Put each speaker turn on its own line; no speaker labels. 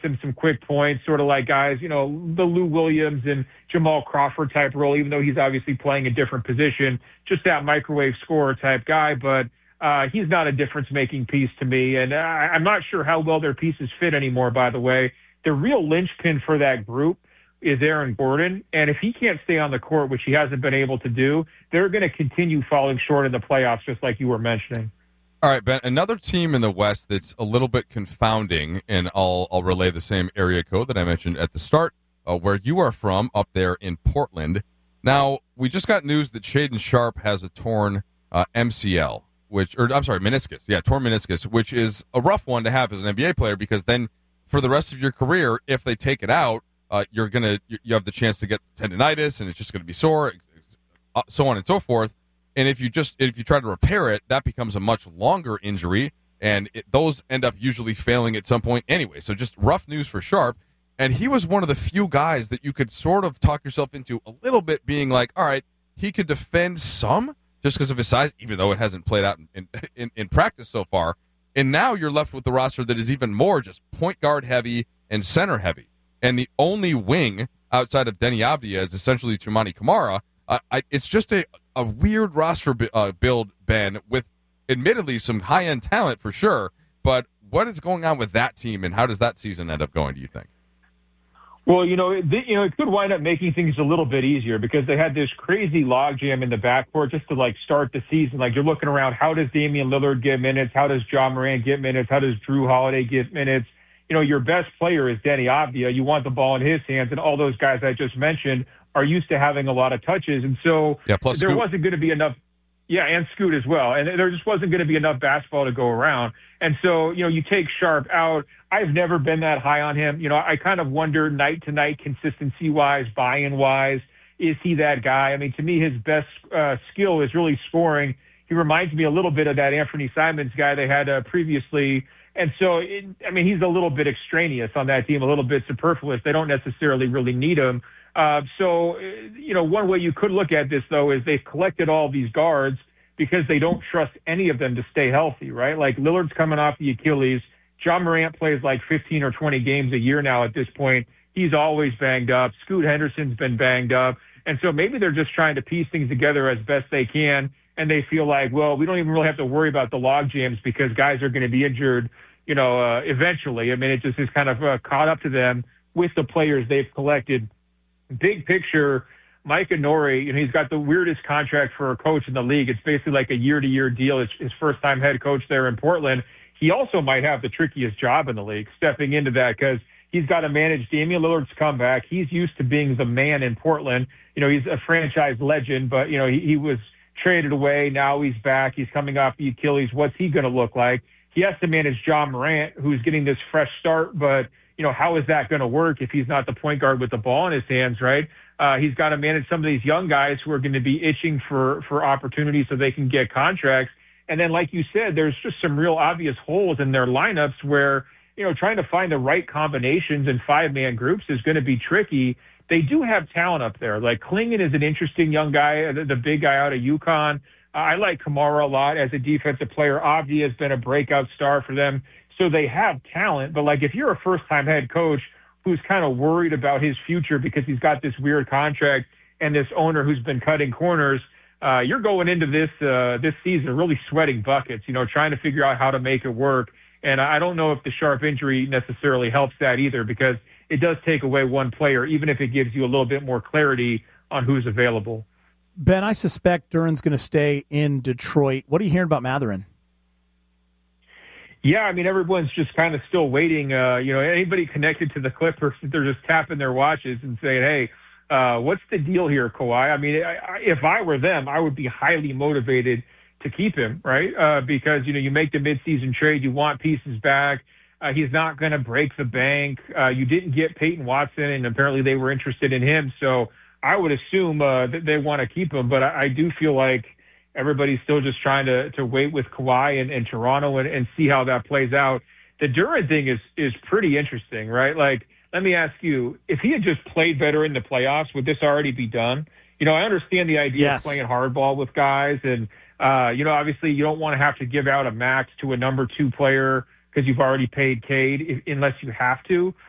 some quick points, sort of like guys, the Lou Williams and Jamal Crawford type role, even though he's obviously playing a different position, just that microwave scorer type guy. But he's not a difference-making piece to me. And I'm not sure how well their pieces fit anymore, by the way. The real linchpin for that group is Aaron Gordon. And if he can't stay on the court, which he hasn't been able to do, they're going to continue falling short in the playoffs, just like you were mentioning.
All right, Ben, another team in the West that's a little bit confounding, and I'll relay the same area code that I mentioned at the start, where you are from, up there in Portland. Now, we just got news that Shaedon Sharpe has a torn MCL, meniscus. Yeah, torn meniscus, which is a rough one to have as an NBA player, because then for the rest of your career, if they take it out, you have the chance to get tendonitis, and it's just going to be sore, so on and so forth. And if you try to repair it, that becomes a much longer injury, and those end up usually failing at some point anyway. So just rough news for Sharpe. And he was one of the few guys that you could sort of talk yourself into a little bit being like, all right, he could defend some just because of his size, even though it hasn't played out in practice so far. And now you're left with the roster that is even more just point guard heavy and center heavy. And the only wing outside of Deni Avdija is essentially Toumani Camara. It's just a weird roster build, Ben, with admittedly some high-end talent for sure. But what is going on with that team, and how does that season end up going, do you think?
Well, it could wind up making things a little bit easier because they had this crazy logjam in the backcourt just to, start the season. You're looking around, how does Damian Lillard get minutes? How does Ja Morant get minutes? How does Jrue Holiday get minutes? Your best player is Deni Avdija. You want the ball in his hands, and all those guys I just mentioned are used to having a lot of touches. And so
plus
there
Scoot
wasn't going to be enough. Yeah, and Scoot as well. And there just wasn't going to be enough basketball to go around. And so, you take Sharpe out. I've never been that high on him. I kind of wonder night to night, consistency-wise, buy-in-wise, is he that guy? I mean, to me, his best skill is really scoring. He reminds me a little bit of that Anthony Simons guy they had previously. And so, he's a little bit extraneous on that team, a little bit superfluous. They don't necessarily really need him. One way you could look at this, though, is they've collected all these guards because they don't trust any of them to stay healthy, right? Lillard's coming off the Achilles. Ja Morant plays 15 or 20 games a year now at this point. He's always banged up. Scoot Henderson's been banged up. And so maybe they're just trying to piece things together as best they can. And they feel like, well, we don't even really have to worry about the log jams because guys are going to be injured, eventually. It just is kind of caught up to them with the players they've collected. Big picture, Micah Nori, he's got the weirdest contract for a coach in the league. It's basically like a year-to-year deal. It's his first-time head coach there in Portland. He also might have the trickiest job in the league stepping into that because he's got to manage Damian Lillard's comeback. He's used to being the man in Portland. He's a franchise legend, but, he was traded away. Now he's back. He's coming off the Achilles. What's he going to look like? He has to manage Ja Morant, who's getting this fresh start, but how is that going to work if he's not the point guard with the ball in his hands, right? He's got to manage some of these young guys who are going to be itching for opportunities so they can get contracts. And then, like you said, there's just some real obvious holes in their lineups where, trying to find the right combinations in five-man groups is going to be tricky. They do have talent up there. Klingon is an interesting young guy, the big guy out of UConn. I like Kamara a lot as a defensive player. Avdija has been a breakout star for them. So they have talent, but if you're a first-time head coach who's kind of worried about his future because he's got this weird contract and this owner who's been cutting corners, you're going into this season really sweating buckets, trying to figure out how to make it work. And I don't know if the Sharpe injury necessarily helps that either because it does take away one player, even if it gives you a little bit more clarity on who's available.
Ben, I suspect Duren's going to stay in Detroit. What are you hearing about Mathurin?
Yeah, everyone's just kind of still waiting. Anybody connected to the Clippers, they're just tapping their watches and saying, hey, what's the deal here, Kawhi? If I were them, I would be highly motivated to keep him, right? Because, you make the midseason trade, you want pieces back. He's not going to break the bank. You didn't get Peyton Watson, and apparently they were interested in him. So I would assume that they want to keep him. But I do feel like everybody's still just trying to wait with Kawhi and Toronto and see how that plays out. The Duren thing is pretty interesting, right? Let me ask you, if he had just played better in the playoffs, would this already be done? I understand the idea of playing hardball with guys. And, obviously you don't want to have to give out a max to a number 2 player because you've already paid Cade unless you have to.